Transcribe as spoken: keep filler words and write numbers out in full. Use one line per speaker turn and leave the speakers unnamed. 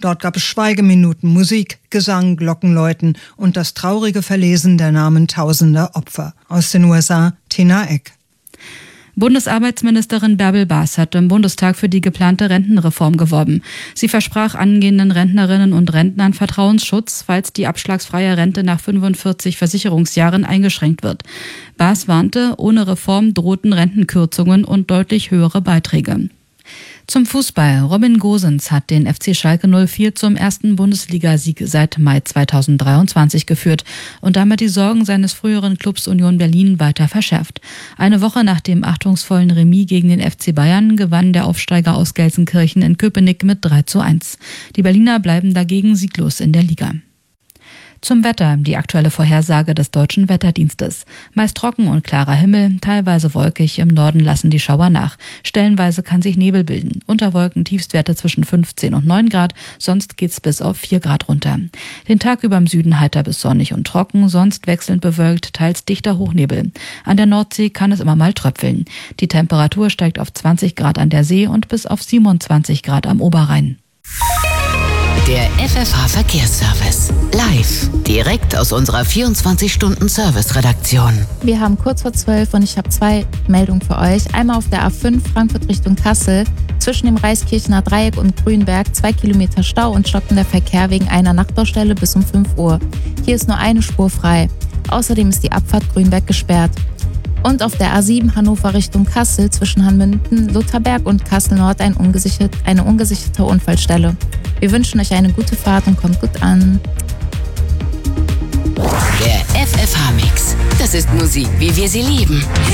Dort gab es Schweigeminuten, Musik, Gesang, Glockenläuten und das traurige Verlesen der Namen tausender Opfer. Aus den U S A, Tina Eck.
Bundesarbeitsministerin Bärbel Baas hat im Bundestag für die geplante Rentenreform geworben. Sie versprach angehenden Rentnerinnen und Rentnern Vertrauensschutz, falls die abschlagsfreie Rente nach fünfundvierzig Versicherungsjahren eingeschränkt wird. Baas warnte, ohne Reform drohten Rentenkürzungen und deutlich höhere Beiträge. Zum Fußball. Robin Gosens hat den F C Schalke null vier zum ersten Bundesligasieg seit Mai zweitausenddreiundzwanzig geführt und damit die Sorgen seines früheren Clubs Union Berlin weiter verschärft. Eine Woche nach dem achtungsvollen Remis gegen den F C Bayern gewann der Aufsteiger aus Gelsenkirchen in Köpenick mit drei zu eins. Die Berliner bleiben dagegen sieglos in der Liga. Zum Wetter, die aktuelle Vorhersage des Deutschen Wetterdienstes. Meist trocken und klarer Himmel, teilweise wolkig, im Norden lassen die Schauer nach. Stellenweise kann sich Nebel bilden. Unter Wolken Tiefstwerte zwischen fünfzehn und neun Grad, sonst geht's bis auf vier Grad runter. Den Tag über im Süden heiter bis sonnig und trocken, sonst wechselnd bewölkt, teils dichter Hochnebel. An der Nordsee kann es immer mal tröpfeln. Die Temperatur steigt auf zwanzig Grad an der See und bis auf siebenundzwanzig Grad am Oberrhein.
Der F F H-Verkehrsservice. Live. Direkt aus unserer vierundzwanzig-Stunden-Service-Redaktion.
Wir haben kurz vor zwölf und ich habe zwei Meldungen für euch. Einmal auf der A fünf Frankfurt Richtung Kassel. Zwischen dem Reiskirchener Dreieck und Grünberg zwei Kilometer Stau und stockender Verkehr wegen einer Nachtbaustelle bis um fünf Uhr. Hier ist nur eine Spur frei. Außerdem ist die Abfahrt Grünberg gesperrt. Und auf der A sieben Hannover Richtung Kassel zwischen Hanmünden, Lutherberg und Kassel Nord ein ungesichert, eine ungesicherte Unfallstelle. Wir wünschen euch eine gute Fahrt und kommt gut an.
Der F F H-Mix. Das ist Musik, wie wir sie lieben.